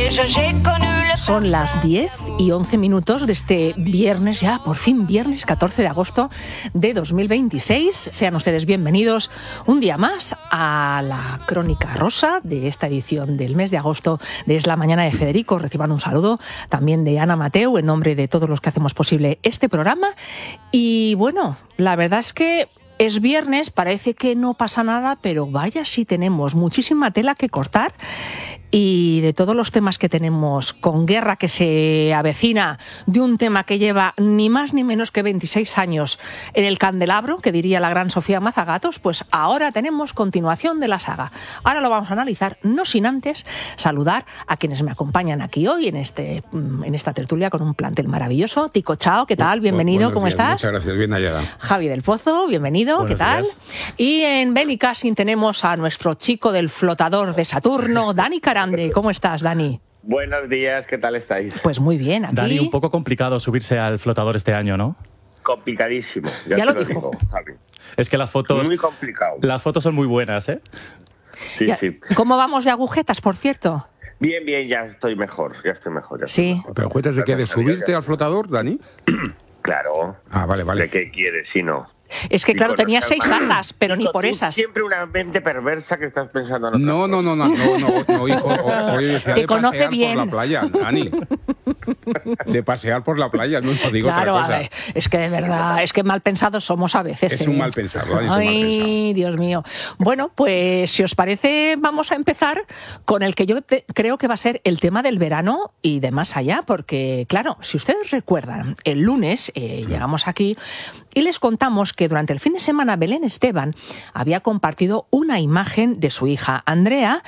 Son las 10:11 de este viernes, ya por fin viernes 14 de agosto de 2026. Sean ustedes bienvenidos un día más a la Crónica Rosa de esta edición del mes de agosto de Es la Mañana de Federico. Reciban un saludo también de Ana Mateu en nombre de todos los que hacemos posible este programa. Y bueno, la verdad es que es viernes, parece que no pasa nada, pero vaya si tenemos muchísima tela que cortar. Y de todos los temas que tenemos, con guerra que se avecina, de un tema que lleva ni más ni menos que 26 años en el candelabro, que diría la gran Sofía Mazagatos, pues ahora tenemos continuación de la saga. Ahora lo vamos a analizar, no sin antes saludar a quienes me acompañan aquí hoy en esta tertulia con un plantel maravilloso. Tico Chao, ¿qué tal? Bienvenido, ¿cómo estás? Muchas gracias, bien hallada. Javi del Pozo, bienvenido, Buenos ¿qué tal? días. Y en Benicassin tenemos a nuestro chico del flotador de Saturno, Dani Carande. ¿Cómo estás, Dani? Buenos días, ¿qué tal estáis? Pues muy bien, aquí. Dani, un poco complicado subirse al flotador este año, ¿no? Complicadísimo, Ya te lo lo dijo. digo, Javi. Es que las fotos Muy complicado. son muy buenas, ¿eh? Sí, Ya- sí. ¿Cómo vamos de agujetas, por cierto? Bien, ya estoy mejor, ya estoy mejor. Sí. ¿Pero cuentas de qué? ¿De Gracias a Dios, subirte ya. al flotador, Dani? Claro. Ah, vale. ¿De qué quieres si no? Es que, Y claro, tenía conocer 6 más. asas, pero ni Nico, por tú esas. Siempre una mente perversa que estás pensando en otra No, hijo. Hoy decía Te de conoce pasear bien. por la playa, Dani. De pasear por la playa, no digo Claro, otra a cosa. ver, es que de verdad, es que mal pensados somos a veces. Es un mal pensado, Dani, es un mal Ay, pensado. Dios mío. Bueno, pues si os parece, vamos a empezar con el que yo creo que va a ser el tema del verano y de más allá, porque, claro, si ustedes recuerdan, el lunes llegamos aquí y les contamos que durante el fin de semana Belén Esteban había compartido una imagen de su hija Andrea,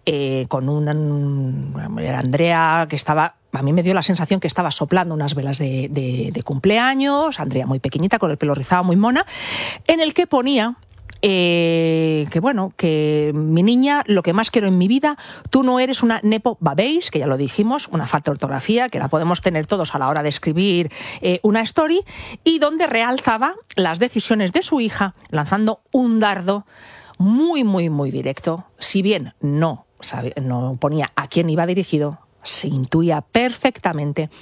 era Andrea que estaba... A mí me dio la sensación que estaba soplando unas velas de cumpleaños, Andrea muy pequeñita, con el pelo rizado, muy mona, en el que ponía que mi niña, lo que más quiero en mi vida, tú no eres una nepo babéis, que ya lo dijimos, una falta de ortografía, que la podemos tener todos a la hora de escribir una story, y donde realzaba las decisiones de su hija, lanzando un dardo muy, muy, muy directo. Si bien no ponía a quién iba dirigido, se intuía perfectamente